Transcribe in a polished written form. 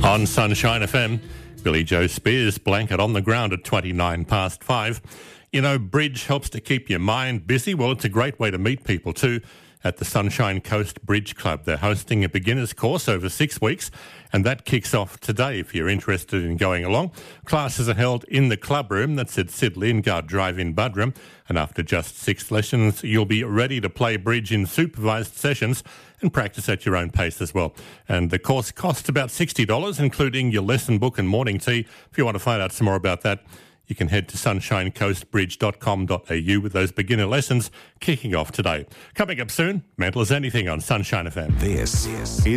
On Sunshine FM, Billy Joe Spears, blanket on the ground at 5:29. You know, bridge helps to keep your mind busy. Well, it's a great way to meet people too at the Sunshine Coast Bridge Club. They're hosting a beginner's course over 6 weeks, and that kicks off today if you're interested in going along. Classes are held in the club room that's at Sid Lingard Drive in Buderim, and after just 6 lessons, you'll be ready to play bridge in supervised sessions and practice at your own pace as well. And the course costs about $60, including your lesson book and morning tea. If you want to find out some more about that, you can head to sunshinecoastbridge.com.au with those beginner lessons kicking off today. Coming up soon, Mental as Anything on Sunshine FM. This is